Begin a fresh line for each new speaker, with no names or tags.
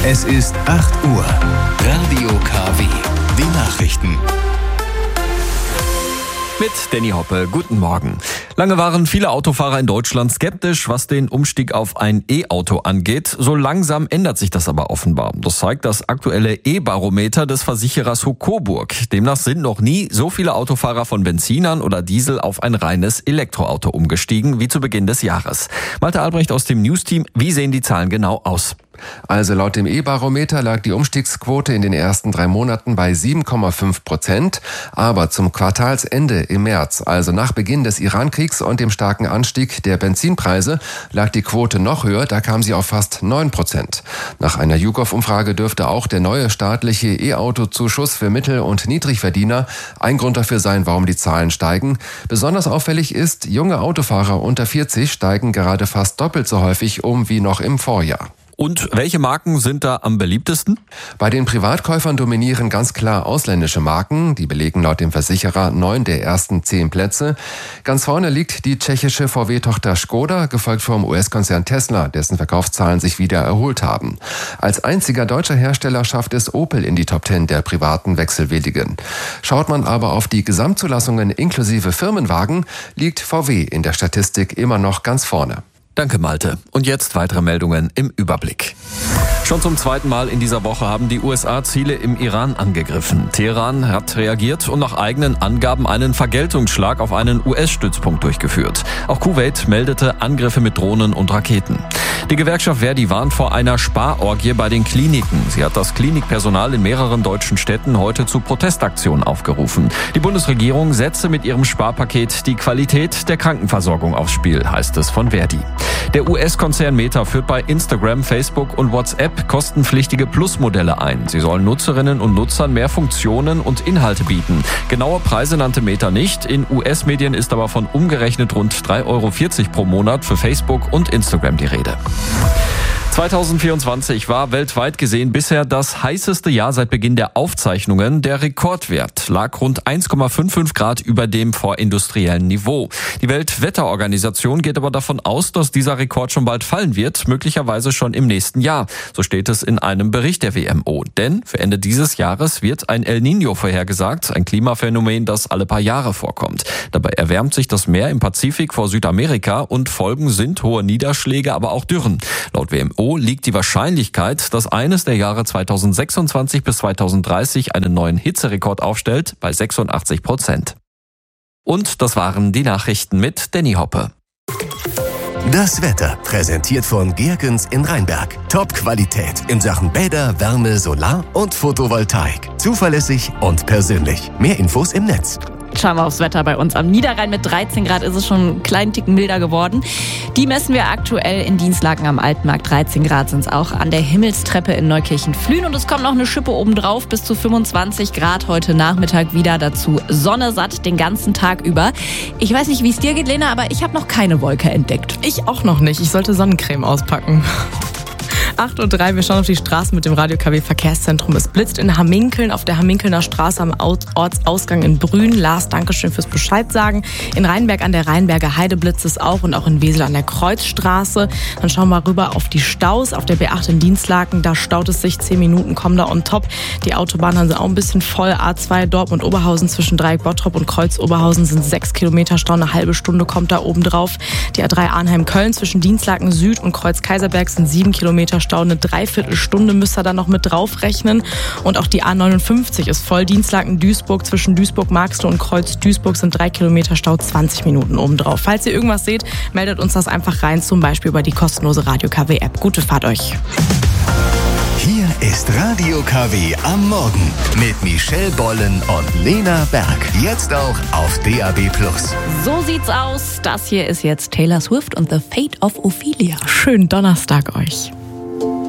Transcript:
Es ist 8 Uhr. Radio KW. Die Nachrichten.
Mit Danny Hoppe, guten Morgen. Lange waren viele Autofahrer in Deutschland skeptisch, was den Umstieg auf ein E-Auto angeht. So langsam ändert sich das aber offenbar. Das zeigt das aktuelle E-Barometer des Versicherers Coburg. Demnach sind noch nie so viele Autofahrer von Benzinern oder Diesel auf ein reines Elektroauto umgestiegen wie zu Beginn des Jahres. Malte Albrecht aus dem News-Team, wie sehen die Zahlen genau aus?
Also laut dem E-Barometer lag die Umstiegsquote in den ersten 3 Monaten bei 7,5%. Aber zum Quartalsende im März, also nach Beginn des Iran-Kriegs und dem starken Anstieg der Benzinpreise, lag die Quote noch höher, da kam sie auf fast 9%. Nach einer YouGov-Umfrage dürfte auch der neue staatliche E-Auto-Zuschuss für Mittel- und Niedrigverdiener ein Grund dafür sein, warum die Zahlen steigen. Besonders auffällig ist, junge Autofahrer unter 40 steigen gerade fast doppelt so häufig um wie noch im Vorjahr.
Und welche Marken sind da am beliebtesten?
Bei den Privatkäufern dominieren ganz klar ausländische Marken. Die belegen laut dem Versicherer 9 der ersten 10 Plätze. Ganz vorne liegt die tschechische VW-Tochter Škoda, gefolgt vom US-Konzern Tesla, dessen Verkaufszahlen sich wieder erholt haben. Als einziger deutscher Hersteller schafft es Opel in die Top 10 der privaten Wechselwilligen. Schaut man aber auf die Gesamtzulassungen inklusive Firmenwagen, liegt VW in der Statistik immer noch ganz vorne.
Danke, Malte. Und jetzt weitere Meldungen im Überblick. Schon zum 2. Mal in dieser Woche haben die USA Ziele im Iran angegriffen. Teheran hat reagiert und nach eigenen Angaben einen Vergeltungsschlag auf einen US-Stützpunkt durchgeführt. Auch Kuwait meldete Angriffe mit Drohnen und Raketen. Die Gewerkschaft Verdi warnt vor einer Sparorgie bei den Kliniken. Sie hat das Klinikpersonal in mehreren deutschen Städten heute zu Protestaktionen aufgerufen. Die Bundesregierung setze mit ihrem Sparpaket die Qualität der Krankenversorgung aufs Spiel, heißt es von Verdi. Der US-Konzern Meta führt bei Instagram, Facebook und WhatsApp kostenpflichtige Plus-Modelle ein. Sie sollen Nutzerinnen und Nutzern mehr Funktionen und Inhalte bieten. Genaue Preise nannte Meta nicht. In US-Medien ist aber von umgerechnet rund 3,40 € pro Monat für Facebook und Instagram die Rede. 2024 war weltweit gesehen bisher das heißeste Jahr seit Beginn der Aufzeichnungen. Der Rekordwert lag rund 1,55 Grad über dem vorindustriellen Niveau. Die Weltwetterorganisation geht aber davon aus, dass dieser Rekord schon bald fallen wird, möglicherweise schon im nächsten Jahr. So steht es in einem Bericht der WMO. Denn für Ende dieses Jahres wird ein El Niño vorhergesagt, ein Klimaphänomen, das alle paar Jahre vorkommt. Dabei erwärmt sich das Meer im Pazifik vor Südamerika und Folgen sind hohe Niederschläge, aber auch Dürren. Laut WMO liegt die Wahrscheinlichkeit, dass eines der Jahre 2026 bis 2030 einen neuen Hitzerekord aufstellt, bei 86%. Und das waren die Nachrichten mit Danny Hoppe.
Das Wetter, präsentiert von Gergens in Rheinberg. Top-Qualität in Sachen Bäder, Wärme, Solar und Photovoltaik. Zuverlässig und persönlich. Mehr Infos im Netz.
Schauen wir aufs Wetter bei uns. Am Niederrhein mit 13 Grad ist es schon einen kleinen Ticken milder geworden. Die messen wir aktuell in Dienstlaken am Altmarkt. 13 Grad sind es auch an der Himmelstreppe in Neukirchen-Flühen. Und es kommt noch eine Schippe obendrauf, bis zu 25 Grad heute Nachmittag wieder. Dazu Sonne satt den ganzen Tag über. Ich weiß nicht, wie es dir geht, Lena, aber ich habe noch keine Wolke entdeckt.
Ich auch noch nicht. Ich sollte Sonnencreme auspacken. 8:03 Uhr, wir schauen auf die Straße mit dem Radio KW Verkehrszentrum. Es blitzt in Hamminkeln auf der Hamminkelner Straße am Ortsausgang in Brünn. Lars, Dankeschön fürs Bescheid sagen. In Rheinberg an der Rheinberger Heide blitzt es auch und auch in Wesel an der Kreuzstraße. Dann schauen wir rüber auf die Staus auf der B8 in Dienstlaken. Da staut es sich, 10 Minuten kommen da on top. Die Autobahnen sind auch ein bisschen voll. A2 Dortmund-Oberhausen zwischen Dreieck Bottrop und Kreuz-Oberhausen sind 6 Kilometer Stau. Eine halbe Stunde kommt da oben drauf. Die A3 Arnheim-Köln zwischen Dienstlaken Süd und Kreuz-Kaiserberg sind 7 Kilometer Stau. Eine Dreiviertelstunde müsst ihr da noch mit draufrechnen. Und auch die A59 ist voll. Dienstlaken-Duisburg zwischen Duisburg-Marxloh und Kreuz-Duisburg sind 3 Kilometer Stau, 20 Minuten obendrauf. Falls ihr irgendwas seht, meldet uns das einfach rein, zum Beispiel über die kostenlose Radio KW App. Gute Fahrt euch.
Hier ist Radio KW am Morgen mit Michelle Bollen und Lena Berg. Jetzt auch auf DAB+.
So sieht's aus. Das hier ist jetzt Taylor Swift und The Fate of Ophelia.
Schönen Donnerstag euch.